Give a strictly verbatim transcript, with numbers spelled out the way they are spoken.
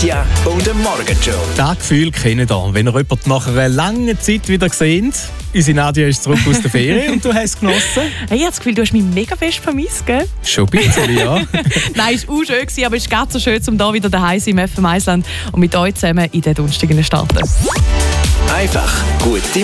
Nadja und dem Morgenshow. Das Gefühl kennen ihr, wenn ihr jemanden nach einer langen Zeit wieder seht. Unsere Nadja ist zurück aus der Ferien und du hast es genossen. Hey, ich habe das Gefühl, du hast mich mega fest vermisst, gell? Schon ein bisschen, ja. Nein, es war auch schön, aber es ist ganz so schön, um hier wieder daheim zu sein im F M Island und mit euch zusammen in den Donnerstag starten. Einfach gute